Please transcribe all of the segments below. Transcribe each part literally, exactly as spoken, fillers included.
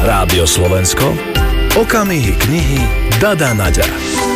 Rádio Slovensko, okamihy knihy Dada Naďa.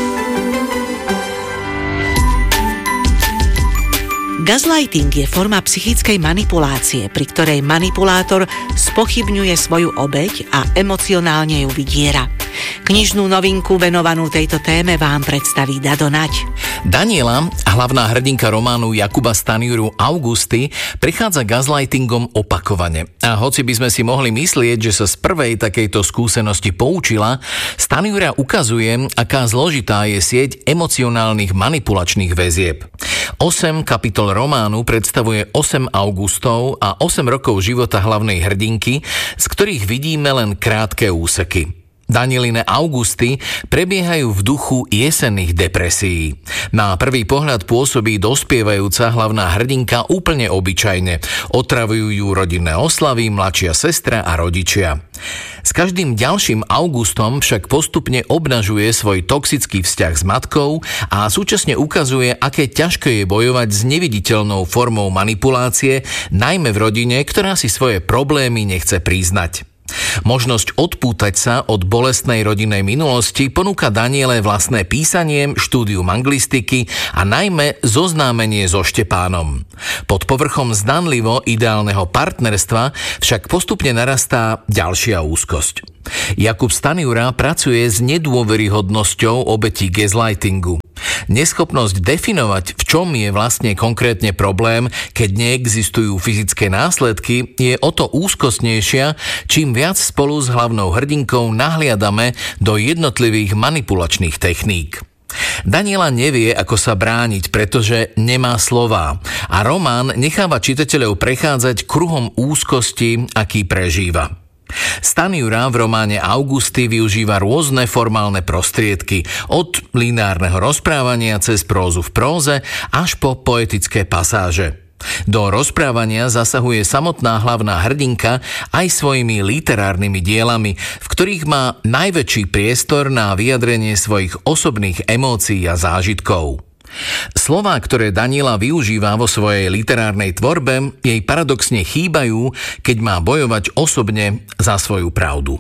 Gaslighting je forma psychickej manipulácie, pri ktorej manipulátor spochybňuje svoju obeť a emocionálne ju vydiera. Knižnú novinku venovanú tejto téme vám predstaví Dado Naď. Daniela, hlavná hrdinka románu Jakuba Stanjuru Augusty, prichádza gaslightingom opakovane. A hoci by sme si mohli myslieť, že sa z prvej takejto skúsenosti poučila, Stanjura ukazuje, aká zložitá je sieť emocionálnych manipulačných väzieb. Osem kapitol románu predstavuje osem Augustov a osem rokov života hlavnej hrdinky, z ktorých vidíme len krátke úseky. Danieline Augusty prebiehajú v duchu jesenných depresií. Na prvý pohľad pôsobí dospievajúca hlavná hrdinka úplne obyčajne. Otravujú ju rodinné oslavy, mladšia sestra a rodičia. S každým ďalším Augustom však postupne obnažuje svoj toxický vzťah s matkou a súčasne ukazuje, aké ťažké je bojovať s neviditeľnou formou manipulácie, najmä v rodine, ktorá si svoje problémy nechce priznať. Možnosť odpútať sa od bolestnej rodinnej minulosti ponúka Daniele vlastné písanie, štúdium anglistiky a najmä zoznámenie so Štepánom. Pod povrchom zdanlivo ideálneho partnerstva však postupne narastá ďalšia úzkosť. Jakub Stanjura pracuje s nedôveryhodnosťou obetí gaslightingu. Neschopnosť definovať, v čom je vlastne konkrétne problém, keď neexistujú fyzické následky, je o to úzkostnejšia, čím viac spolu s hlavnou hrdinkou nahliadame do jednotlivých manipulačných techník. Daniela nevie, ako sa brániť, pretože nemá slová a román necháva čitateľov prechádzať kruhom úzkosti, aký prežíva. Stanjura v románe Augusty využíva rôzne formálne prostriedky, od lineárneho rozprávania cez prózu v próze až po poetické pasáže. Do rozprávania zasahuje samotná hlavná hrdinka aj svojimi literárnymi dielami, v ktorých má najväčší priestor na vyjadrenie svojich osobných emócií a zážitkov. Slová, ktoré Daniela využíva vo svojej literárnej tvorbe, jej paradoxne chýbajú, keď má bojovať osobne za svoju pravdu.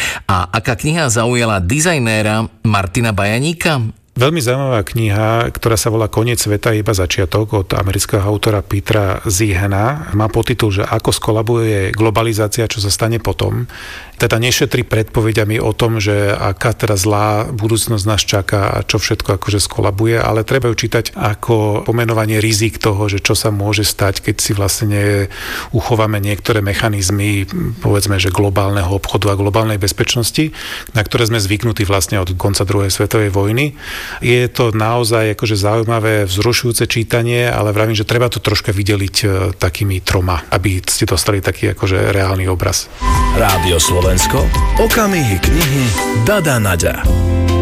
A aká kniha zaujala dizajnéra Martina Bajaníka? Veľmi zaujímavá kniha, ktorá sa volá Koniec sveta iba začiatok, od amerického autora Petera Zihena. Má podtitul, že ako skolabuje globalizácia, čo sa stane potom. Teda nešetrí predpovediami o tom, že aká teda zlá budúcnosť nás čaká a čo všetko akože skolabuje, ale treba ju čítať ako pomenovanie rizik toho, že čo sa môže stať, keď si vlastne uchováme niektoré mechanizmy, povedzme, že globálneho obchodu a globálnej bezpečnosti, na ktoré sme zvyknutí vlastne od konca druhej svetovej vojny. Je to naozaj akože zaujímavé, vzrušujúce čítanie, ale vravím, že treba to troška vydeliť takými troma, aby ste dostali taký akože reálny obraz. Rádio Slovensko, okamihy knihy Dada Naďa.